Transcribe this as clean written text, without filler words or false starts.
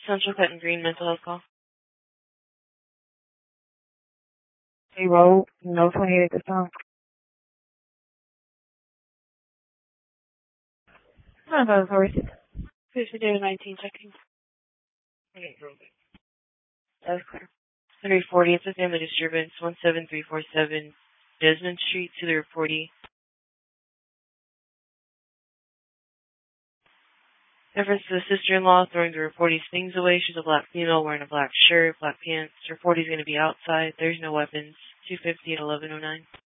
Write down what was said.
Central Cutting Green mental health call. Hey, Road, no 28 this time. No, no, sorry. 50-19 checking. That's clear. 340, it's a family disturbance, 17347 Desmond Street, to the reportee. Reference to the sister-in-law throwing the reportee's things away. She's a black female wearing a black shirt, black pants. Reportee's going to be outside. There's no weapons. 250 at 1109.